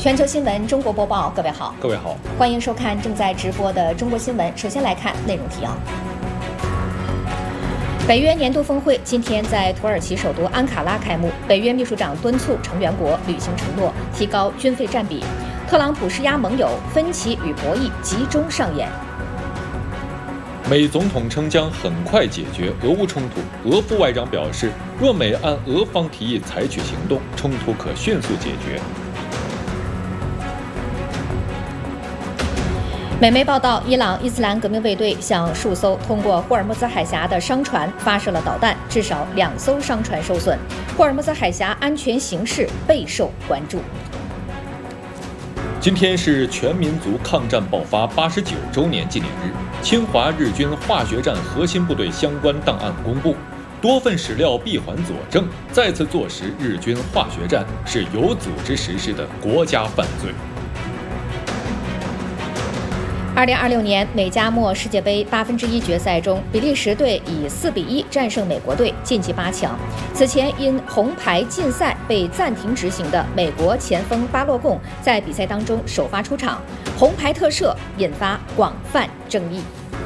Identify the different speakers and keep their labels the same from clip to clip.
Speaker 1: 全球新闻中国播报，各位好，欢迎收看正在直播的中国新闻。首先来看内容提要。北约年度峰会今天在土耳其首都安卡拉开幕，北约秘书长敦促成员国履行承诺，提高军费占比。特朗普施压盟友，分歧与博弈集中上演。
Speaker 2: 美总统称将很快解决俄乌冲突，俄副外长表示，若美按俄方提议采取行动，冲突可迅速解决。
Speaker 1: 美媒报道，伊朗伊斯兰革命卫队向数艘通过霍尔木兹海峡的商船发射了导弹，至少2艘商船受损。霍尔木兹海峡安全形势备受关注。
Speaker 2: 今天是全民族抗战爆发89周年纪念日，侵华日军化学战核心部队相关档案公布，多份史料闭环佐证，再次坐实日军化学战是有组织实施的国家犯罪。
Speaker 1: 2026年美加墨世界杯1/8决赛中，比利时队以4-1战胜美国队，晋级8强。此前因红牌禁赛被暂停执行的美国前锋巴洛贡在比赛当中首发出场，红牌特赦引发广泛争议。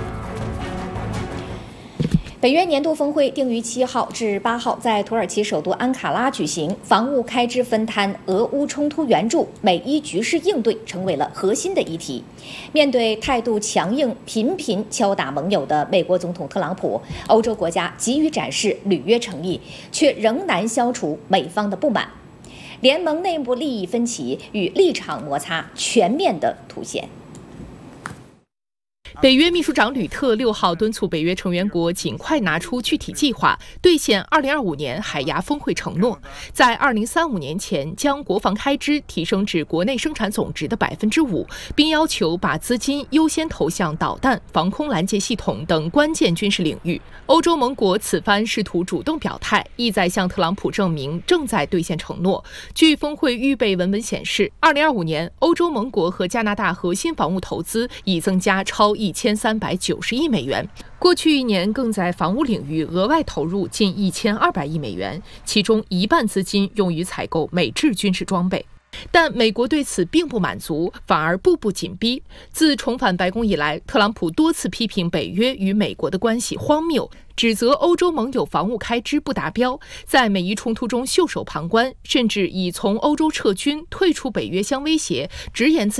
Speaker 1: 北约年度峰会定于7号至8号在土耳其首都安卡拉举行，防务开支分摊、俄乌冲突援助、美伊局势应对成为了核心的议题。面对态度强硬、频频敲打盟友的美国总统特朗普，欧洲国家急于展示履约诚意，却仍难消除美方的不满。联盟内部利益分歧与立场摩擦全面地凸显。
Speaker 3: 北约秘书长吕特6号敦促北约成员国尽快拿出具体计划，兑现2025年海牙峰会承诺，在2035年前将国防开支提升至国内生产总值的5%，并要求把资金优先投向导弹、防空拦截系统等关键军事领域。欧洲盟国此番试图主动表态，意在向特朗普证明正在兑现承诺。据峰会预备文本显示，2025年欧洲盟国和加拿大核心防务投资已增加超1390亿美元，过去1年更在防务领域额外投入近1200亿美元，其中1半资金用于采购美制军事装备。但美国对此并不满足，反而步步紧逼。自重返白宫以来，特朗普多次批评北约与美国的关系荒谬，指责欧洲盟友防务开支不达标，在美伊冲突中袖手旁观，甚至以从欧洲撤军、退出北约相威胁，直言自